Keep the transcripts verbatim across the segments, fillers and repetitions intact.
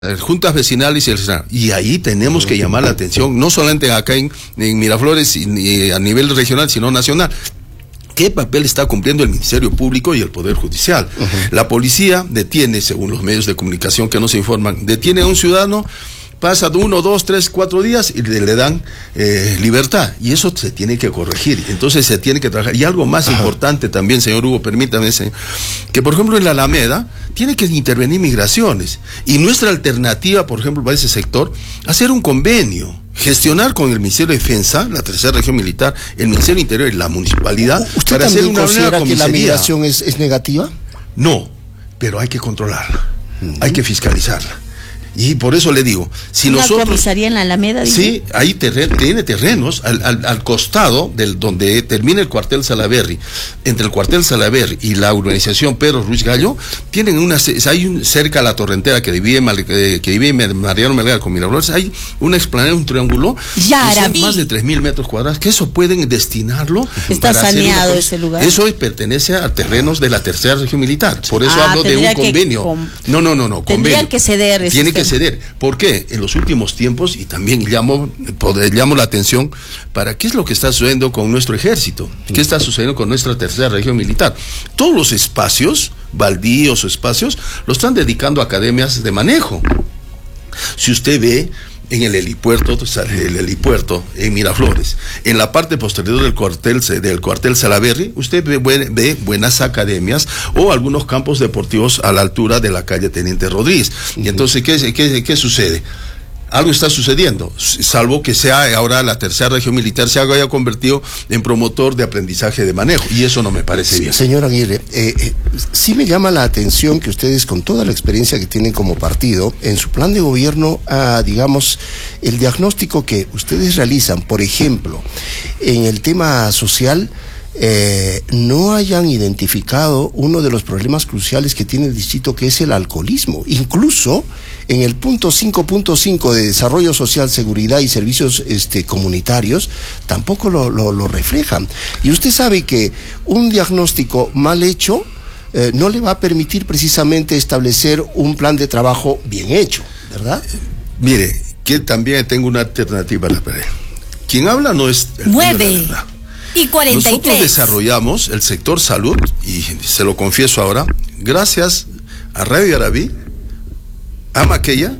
juntas vecinales y el y ahí tenemos que llamar la atención, no solamente acá en, en Miraflores y, y a nivel regional, sino nacional. ¿Qué papel está cumpliendo el Ministerio Público y el Poder Judicial? Uh-huh. La policía detiene, según los medios de comunicación que nos informan, detiene a un ciudadano, pasa de uno, dos, tres, cuatro días y le, le dan eh, libertad. Y eso se tiene que corregir. Entonces se tiene que trabajar. Y algo más Ajá. importante también, señor Hugo, permítame, señor, que por ejemplo en la Alameda tiene que intervenir migraciones. Y nuestra alternativa, por ejemplo, para ese sector, hacer un convenio. Gestionar con el Ministerio de Defensa, la tercera región militar, el Ministerio del Interior y la municipalidad. ¿Usted para hacer una considera nueva que la migración es, es negativa? No, pero hay que controlarla, uh-huh. hay que fiscalizarla. Y por eso le digo, si ¿Una nosotros... comisaría en la Alameda? Dice? Sí, ahí terren, tiene terrenos al, al, al costado del donde termina el cuartel Salaberry, entre el cuartel Salaberry y la urbanización Pedro Ruiz Gallo, tienen una, hay un, cerca a la torrentera que divide, eh, que divide Mariano Melgar con Miraflores, hay una explanada, un triángulo, ya, son más de tres mil metros cuadrados, que eso pueden destinarlo. Está para saneado ese lugar. Eso pertenece a terrenos de la tercera región militar, por eso ah, hablo de un convenio. Com... No, no, no, no, tendrían convenio. que ceder. Tiene que ceder. ¿Por qué? En los últimos tiempos, y también llamo, llamo la atención para qué es lo que está sucediendo con nuestro ejército, qué está sucediendo con nuestra tercera región militar. Todos los espacios, baldíos o espacios, los están dedicando a academias de manejo. Si usted ve en el helipuerto, el helipuerto en Miraflores, en la parte posterior del cuartel del cuartel Salaberry, usted ve, ve buenas academias o algunos campos deportivos a la altura de la calle Teniente Rodríguez. Y entonces, ¿qué, qué, qué sucede? Algo está sucediendo, salvo que sea ahora la tercera región militar se haya convertido en promotor de aprendizaje de manejo, y eso no me parece bien. Señor Aguirre, eh, eh, sí me llama la atención que ustedes, con toda la experiencia que tienen como partido, en su plan de gobierno, ah, digamos, el diagnóstico que ustedes realizan, por ejemplo, en el tema social, Eh, no hayan identificado uno de los problemas cruciales que tiene el distrito, que es el alcoholismo. Incluso en el punto cinco punto cinco de Desarrollo Social, Seguridad y Servicios este, Comunitarios, tampoco lo, lo, lo reflejan. Y usted sabe que un diagnóstico mal hecho eh, no le va a permitir precisamente establecer un plan de trabajo bien hecho, ¿verdad? Eh, mire, que también tengo una alternativa para él. Quien habla no es el nueve y cuarenta y tres. Nosotros desarrollamos el sector salud, y se lo confieso ahora, gracias a Radio Arabí, a Maquella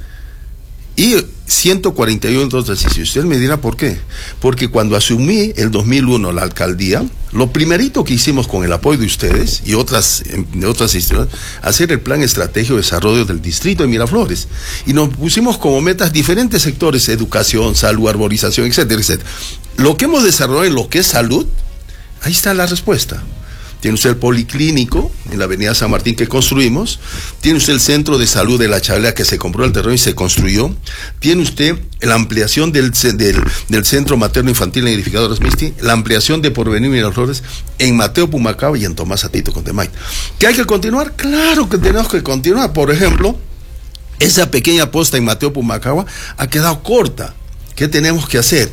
y ciento cuarenta y uno otras. Y usted me dirá por qué. Porque cuando asumí el dos mil uno la alcaldía, lo primerito que hicimos con el apoyo de ustedes y otras, de otras instituciones, hacer el plan estratégico de desarrollo del distrito de Miraflores. Y nos pusimos como metas diferentes sectores: educación, salud, arborización, etcétera, etcétera. Lo que hemos desarrollado en lo que es salud, ahí está la respuesta. Tiene usted el policlínico en la avenida San Martín que construimos, tiene usted el centro de salud de La Chalea que se compró el terreno y se construyó, tiene usted la ampliación del, del, del centro materno infantil en Edificadoras Misti, la ampliación de Porvenir Miraflores en Mateo Pumacahua y en Tomás Atito Contemay. ¿Que hay que continuar? Claro que tenemos que continuar. Por ejemplo, esa pequeña posta en Mateo Pumacahua ha quedado corta. ¿Qué tenemos que hacer?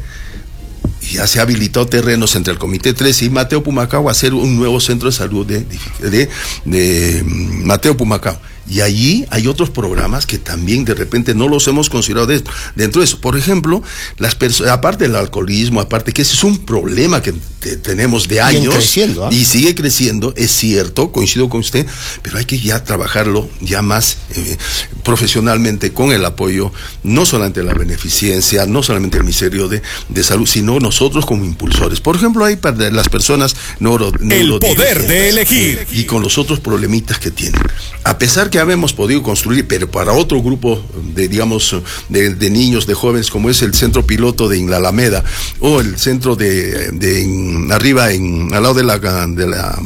Ya se habilitó terrenos entre el Comité trece y Mateo Pumacahua a hacer un nuevo centro de salud de, de, de, de Mateo Pumacahua. Y allí hay otros programas que también de repente no los hemos considerado de, dentro de eso. Por ejemplo, las personas, aparte del alcoholismo, aparte que ese es un problema que te, tenemos de años creciendo, ¿eh? Y sigue creciendo, es cierto, coincido con usted, pero hay que ya trabajarlo ya más eh, profesionalmente, con el apoyo no solamente de la beneficencia, no solamente del Ministerio de, de Salud, sino nosotros como impulsores. Por ejemplo, hay para las personas neuro, el poder de elegir y con los otros problemitas que tienen. A pesar que habemos podido construir, pero para otro grupo de, digamos, de, de niños, de jóvenes, como es el centro piloto de la Alameda, o el centro de, de en, arriba, en, al lado de la, de la,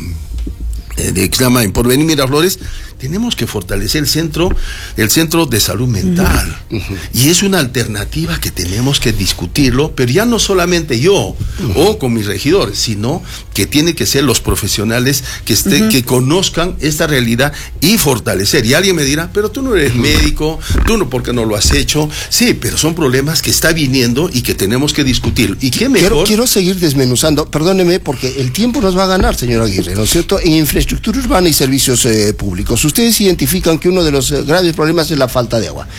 de, que se llama en Porvenir Miraflores, tenemos que fortalecer el centro, el centro de salud mental. Uh-huh. Y es una alternativa que tenemos que discutirlo, pero ya no solamente yo, uh-huh, o con mis regidores, sino que tienen que ser los profesionales que esté, uh-huh, que conozcan esta realidad y fortalecer. Y alguien me dirá, pero tú no eres, uh-huh, médico, tú no, ¿por qué no lo has hecho? Sí, pero son problemas que está viniendo y que tenemos que discutir. ¿Y qué mejor? Quiero, quiero seguir desmenuzando, perdóneme, porque el tiempo nos va a ganar, señor Aguirre, ¿no es cierto? En infraestructura urbana y servicios eh, públicos, ustedes identifican que uno de los eh, graves problemas es la falta de agua.